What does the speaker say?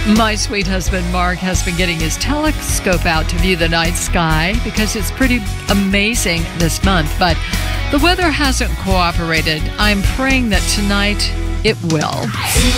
My sweet husband Mark has been getting his telescope out to view the night sky because it's pretty amazing this month, but the weather hasn't cooperated. I'm praying that tonight it will.